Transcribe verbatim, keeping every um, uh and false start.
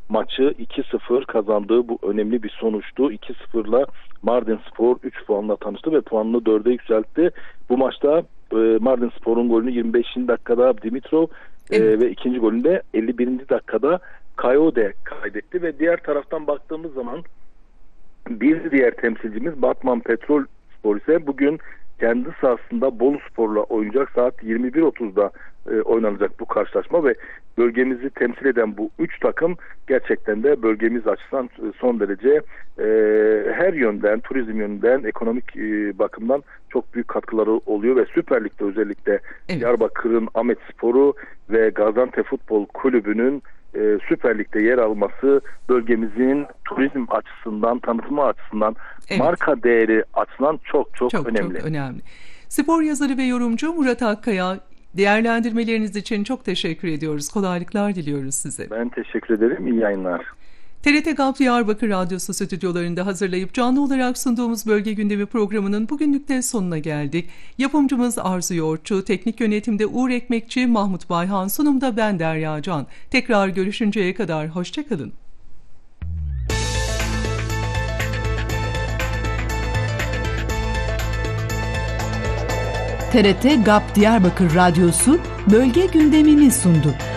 maçı iki sıfır kazandığı bu önemli bir sonuçtu. iki sıfırla Mardinspor üç puanla tanıştı ve puanını dörde yükseltti. Bu maçta e, Mardinspor'un golünü yirmi beşinci dakikada Dimitrov evet. e, ve ikinci golünü de elli birinci dakikada Kayode kaydetti ve diğer taraftan baktığımız zaman bir diğer temsilcimiz Batman Petrolspor ise bugün kendi sahasında Boluspor'la oynayacak. Saat yirmi bir otuzda e, oynanacak bu karşılaşma ve bölgemizi temsil eden bu üç takım gerçekten de bölgemiz açısından son derece e, her yönden, turizm yönünden, ekonomik e, bakımdan çok büyük katkıları oluyor ve Süper Lig'de özellikle evet. Diyarbakır'ın Ahmetspor'u ve Gaziantep Futbol Kulübü'nün e, Süper Lig'de yer alması bölgemizin turizm açısından, tanıtımı açısından, evet. marka değeri açısından çok çok, çok önemli. Çok önemli. Spor yazarı ve yorumcu Murat Akkaya, değerlendirmeleriniz için çok teşekkür ediyoruz. Kolaylıklar diliyoruz size. Ben teşekkür ederim. İyi yayınlar. T R T GAP Diyarbakır Radyosu stüdyolarında hazırlayıp canlı olarak sunduğumuz Bölge Gündemi programının bugünlük de sonuna geldik. Yapımcımız Arzu Yoğurtçu, teknik yönetimde Uğur Ekmekçi, Mahmut Bayhan, sunumda ben Derya Can. Tekrar görüşünceye kadar hoşçakalın. T R T GAP Diyarbakır Radyosu Bölge Gündemini sundu.